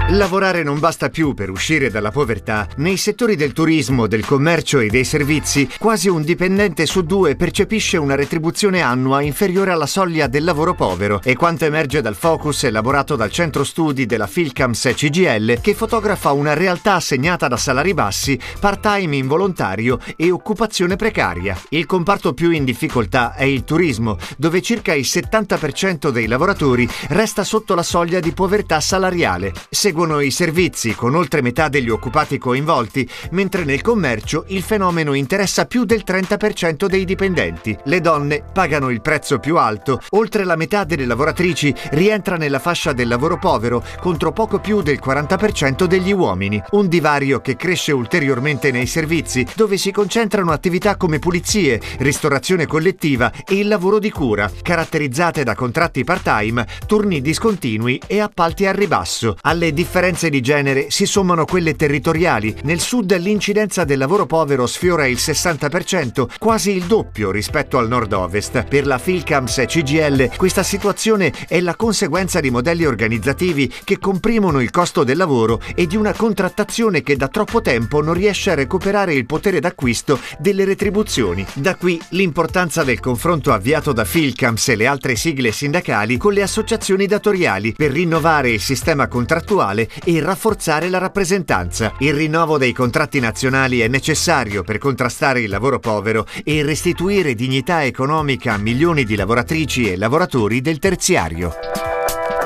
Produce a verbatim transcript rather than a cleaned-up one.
Lavorare non basta più per uscire dalla povertà. Nei settori del turismo, del commercio e dei servizi, quasi un dipendente su due percepisce una retribuzione annua inferiore alla soglia del lavoro povero. E quanto emerge dal focus elaborato dal centro studi della Philcamps C G I L, che fotografa una realtà segnata da salari bassi, part-time involontario e occupazione precaria. Il comparto più in difficoltà è il turismo, dove circa il settanta per cento dei lavoratori resta sotto la soglia di povertà salariale. Seguono i servizi, con oltre metà degli occupati coinvolti, mentre nel commercio il fenomeno interessa più del trenta per cento dei dipendenti. Le donne pagano il prezzo più alto. Oltre la metà delle lavoratrici rientra nella fascia del lavoro povero, contro poco più del quaranta per cento degli uomini. Un divario che cresce ulteriormente nei servizi, dove si concentrano attività come pulizie, ristorazione collettiva e il lavoro di cura, caratterizzate da contratti part-time, turni discontinui e appalti al ribasso. Alle differenze di genere si sommano quelle territoriali. Nel sud l'incidenza del lavoro povero sfiora il sessanta per cento, quasi il doppio rispetto al nord-ovest. Per la Philcamps C G I L questa situazione è la conseguenza di modelli organizzativi che comprimono il costo del lavoro e di una contrattazione che da troppo tempo non riesce a recuperare il potere d'acquisto delle retribuzioni. Da qui l'importanza del confronto avviato da Philcamps e le altre sigle sindacali con le associazioni datoriali per rinnovare il sistema contrattuale e rafforzare la rappresentanza. Il rinnovo dei contratti nazionali è necessario per contrastare il lavoro povero e restituire dignità economica a milioni di lavoratrici e lavoratori del terziario.